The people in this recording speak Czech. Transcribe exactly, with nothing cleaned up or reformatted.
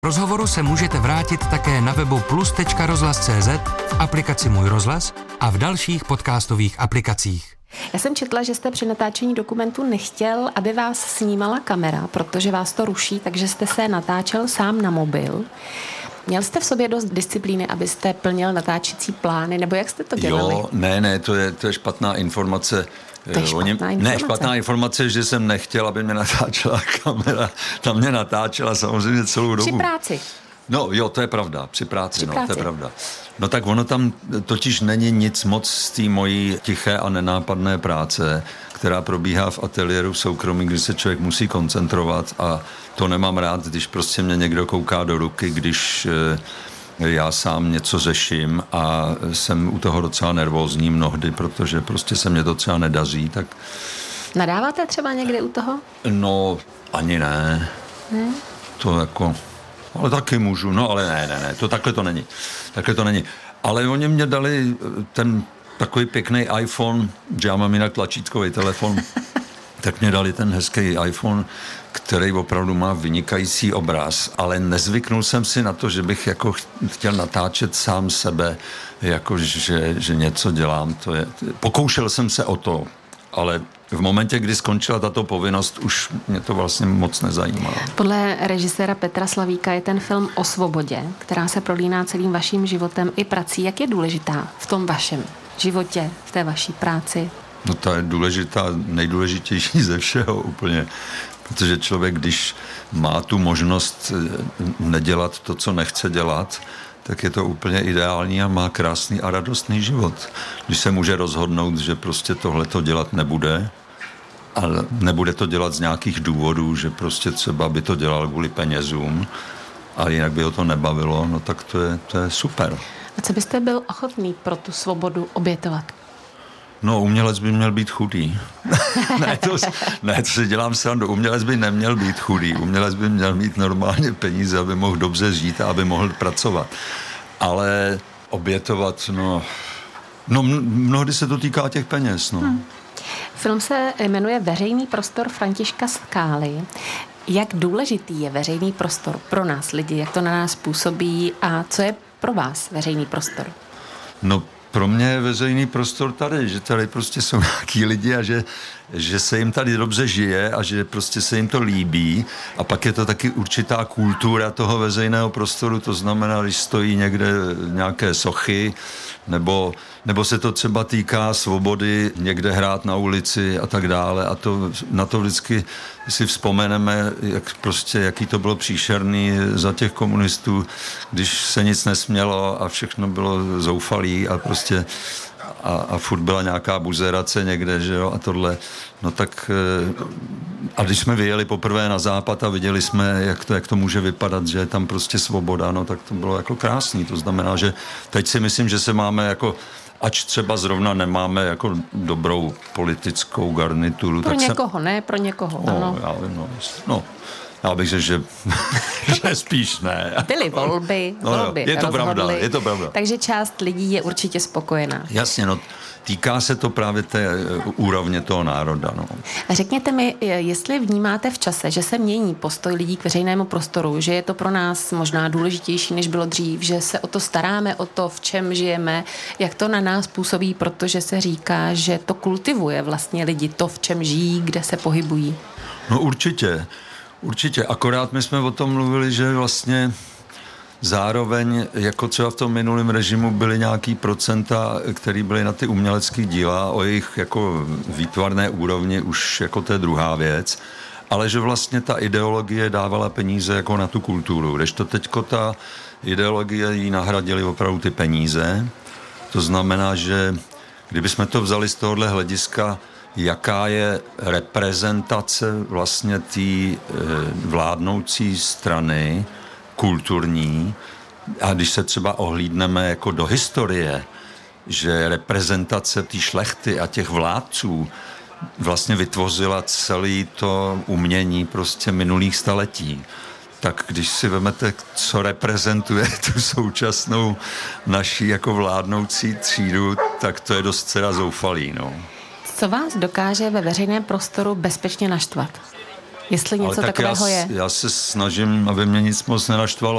Rozhovoru se můžete vrátit také na webu plus tečka rozhlas tečka cé zet, v aplikaci Můj rozhlas a v dalších podcastových aplikacích. Já jsem četla, že jste při natáčení dokumentu nechtěl, aby vás snímala kamera, protože vás to ruší, takže jste se natáčel sám na mobil. Měl jste v sobě dost disciplíny, abyste plnil natáčecí plány, nebo jak jste to dělali? Jo, ne, ne, to je, to je špatná informace. To je špatná informace. Ne, špatná informace, že jsem nechtěl, aby mě natáčela kamera. Ta mě natáčela samozřejmě celou dobu. Při práci. No jo, to je pravda, při práci, při no, práci. to je pravda. No tak ono tam totiž není nic moc z té mojí tiché a nenápadné práce, která probíhá v ateliéru v soukromí, kdy se člověk musí koncentrovat a to nemám rád, když prostě mě někdo kouká do ruky, když já sám něco řeším a jsem u toho docela nervózní mnohdy, protože prostě se mě to třeba nedaří, tak... Nadáváte třeba někdy u toho? No, ani ne. Ne? To jako... Ale taky můžu, no ale ne, ne, ne, to takhle to není. Takhle to není. Ale oni mě dali ten takový pěkný iPhone, že já mám jinak tlačítkový telefon, tak mě dali ten hezký iPhone, který opravdu má vynikající obraz, ale nezvyknul jsem si na to, že bych jako chtěl natáčet sám sebe, jako že, že něco dělám. To je, pokoušel jsem se o to, ale v momentě, kdy skončila tato povinnost, už mě to vlastně moc nezajímalo. Podle režiséra Petra Slavíka je ten film o svobodě, která se prolíná celým vaším životem i prací. Jak je důležitá v tom vašem životě, v té vaší práci? No ta je důležitá, nejdůležitější ze všeho úplně, protože člověk, když má tu možnost nedělat to, co nechce dělat, tak je to úplně ideální a má krásný a radostný život. Když se může rozhodnout, že prostě tohleto dělat nebude, ale nebude to dělat z nějakých důvodů, že prostě třeba by to dělal kvůli penězům a jinak by ho to nebavilo, no tak to je, to je super. A co byste byl ochotný pro tu svobodu obětovat? No, umělec by měl být chudý. ne, to, ne, to si dělám srandu. Umělec by neměl být chudý. Umělec by měl mít normálně peníze, aby mohl dobře žít a aby mohl pracovat. Ale obětovat, no... No, mnohdy se to týká těch peněz, no. Hmm. Film se jmenuje Veřejný prostor Františka Skály. Jak důležitý je veřejný prostor pro nás lidi? Jak to na nás působí? A co je pro vás veřejný prostor? No, pro mě je veřejný prostor tady, že tady prostě jsou nějaký lidi a že, že se jim tady dobře žije a že prostě se jim to líbí a pak je to taky určitá kultura toho veřejného prostoru, to znamená, když stojí někde nějaké sochy nebo, nebo se to třeba týká svobody někde hrát na ulici a tak dále a to, na to vždycky si vzpomeneme, jak prostě, jaký to bylo příšerný za těch komunistů, když se nic nesmělo a všechno bylo zoufalý a prostě a, a furt byla nějaká buzerace někde, že jo, a tohle, no tak a když jsme vyjeli poprvé na západ a viděli jsme, jak to, jak to může vypadat, že je tam prostě svoboda, no tak to bylo jako krásný, to znamená, že teď si myslím, že se máme jako ač třeba zrovna nemáme jako dobrou politickou garnituru. Pro tak někoho, se... ne? Pro někoho, no, ano. Já vím, no, no. Já bych řekl, že, že spíš ne. Byly volby, no, volby je to rozhodly, pravda, je to pravda. Takže část lidí je určitě spokojená. Jasně, no, týká se to právě té úrovně toho národa, no. Řekněte mi, jestli vnímáte v čase, že se mění postoj lidí k veřejnému prostoru, že je to pro nás možná důležitější, než bylo dřív, že se o to staráme, o to, v čem žijeme, jak to na nás působí, protože se říká, že to kultivuje vlastně lidi, to, v čem žijí, kde se pohybují. No určitě. Určitě, akorát my jsme o tom mluvili, že vlastně zároveň, jako třeba v tom minulém režimu byly nějaký procenta, které byly na ty umělecké díla, o jejich jako výtvarné úrovni už jako to je druhá věc, ale že vlastně ta ideologie dávala peníze jako na tu kulturu, kdežto teďko ta ideologie jí nahradily opravdu ty peníze. To znamená, že kdybychom to vzali z tohohle hlediska, jaká je reprezentace vlastně té vládnoucí strany kulturní a když se třeba ohlídneme jako do historie, že reprezentace té šlechty a těch vládců vlastně vytvořila celé to umění prostě minulých staletí. Tak když si vemete, co reprezentuje tu současnou naší jako vládnoucí třídu, tak to je dost teda zoufalý, no. Co vás dokáže ve veřejném prostoru bezpečně naštvat? Jestli něco tak takového já, je. Já se snažím, aby mě nic moc nenaštvalo.